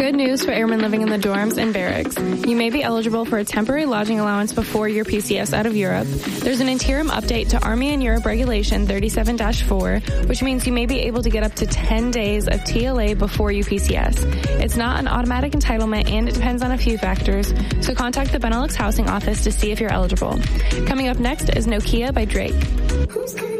Good news for airmen living in the dorms and barracks. You may be eligible for a temporary lodging allowance before your PCS out of Europe. There's an interim update to Army and Europe Regulation 37-4, which means you may be able to get up to 10 days of TLA before you PCS. It's not an automatic entitlement, and it depends on a few factors, so contact the Benelux Housing Office to see if you're eligible. Coming up next is Nokia by Drake.